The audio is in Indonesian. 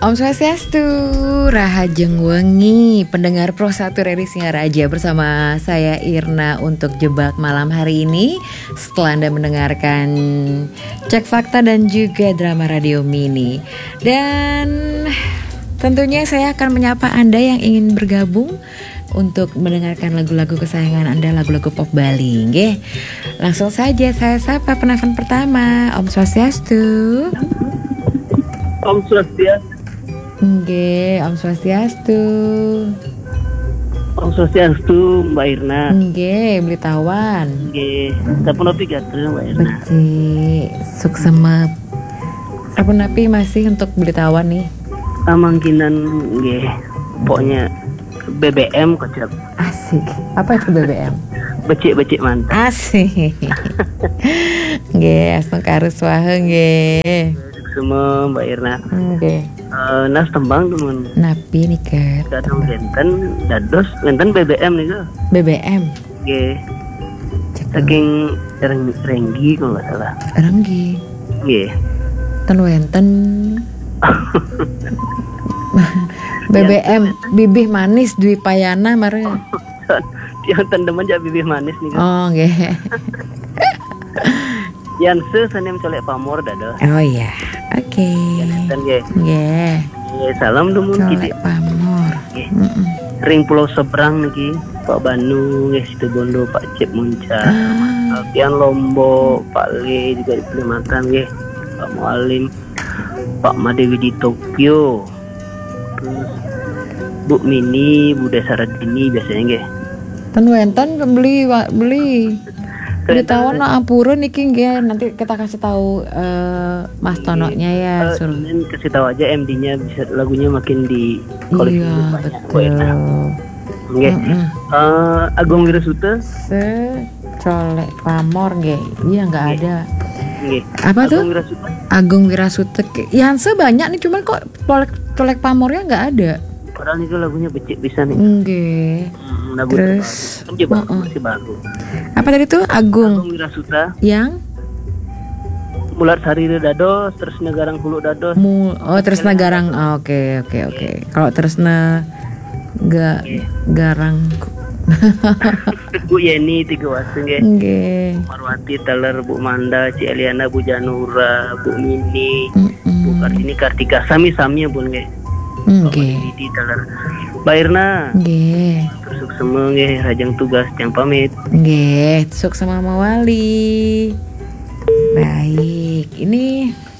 Om Swastiastu, Rahajeng Wengi, pendengar Pro 1 Radio Singaraja bersama saya Irna untuk jebak malam hari ini. Setelah Anda mendengarkan Cek Fakta dan juga drama radio mini. Dan tentunya saya akan menyapa Anda yang ingin bergabung untuk mendengarkan lagu-lagu kesayangan Anda, lagu-lagu pop Bali. Nggih. Langsung saja saya sapa penelpon pertama. Om Swastiastu. Om Swastiastu. Nggih, Om Swastiastu. Om Swastiastu, Mbak Irna. Nggih, beli tawan. Nggih, sapunopi gatel Mbak Irna. Beci, suksemep. Sapunopi masih untuk beli tawan nih. Amangkinan nggih. Pokoknya BBM kocak. Asik. Apa itu BBM? Becik-becik mantap. Asik. Nggih, astung karus wae nggih. Semua Mbak Irna. Nggih. Nas tembang teman. Napi nih ke Datang genten dados genten BBM nih ke. BBM. Nggih. Saking renggi kalau nggak salah. Renggi. Nggih. Ten wenten. BBM bibih manis Dwi Payana mare. Yang tendeman jadi bibih manis nih. Oh nggih. Yang sesanem colek pamor dados. Oh iya. Oke. Dan nggih. Nggih. Salam dumun Colek pamor. Ring Pulau Seberang niki Pak Banu nggih Situ Bondo Pak Cip Munca. Alfian Lombok Pak Le juga di Kalimantan nggih. Pak Mualim Pak Madewi di Tokyo. Terus Bu Mini, Bu Desaradini biasanya nggih. Ten wenten beli tawan no ampura niki nggih, nanti kita kasih tahu Mas Tononya ya suruh. Kasih tahu aja MD-nya bisa lagunya makin di koleksi iya, betul. Nggih. Agung Wirasuta colek pamor nggih. Iya nggak ada. Nggih. Apa tuh? Agung Wirasuta. Agung Wirasuta. Yang sebanyak nih cuman kok colek pamornya nggak ada. Padahal itu lagunya becik bisa nih. Nggih. Lagu Terus kan juga masih baru. apa tadi tuh? Agung Wirasuta. yang Mulat Sari dados, terus Negarang Hulu dados. terus Negarang. Oke. Kalau terus garang. Bu Yeni Tiga Wasu nggih. Nggih. Marwati Teler, Bu Manda, Ci Eliana, Bu Janura, Bu Mini, Bu Kartini Kartika, sami-sami ya Bun nggih. Nggih. Di Teler. Mbak Irna. Nggih. Terus semua nggih rajang tugas yang pamit. Nggih, sukses sama Wali. Baik, ini